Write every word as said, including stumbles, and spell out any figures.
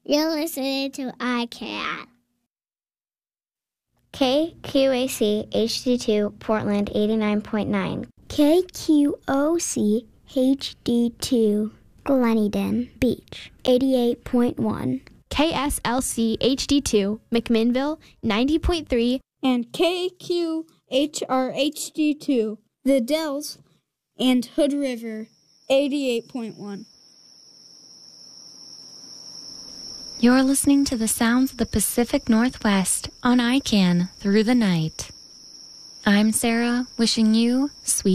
You're listening to I Can. K Q A C H D two Portland eighty-nine point nine. K Q O C H D two Gleneden Beach eighty-eight point one. K S L C H D two McMinnville ninety point three. And K Q H R H D two The Dells and Hood River eighty-eight point one. You're listening to the sounds of the Pacific Northwest on I C A N Through the Night. I'm Sarah, wishing you sweet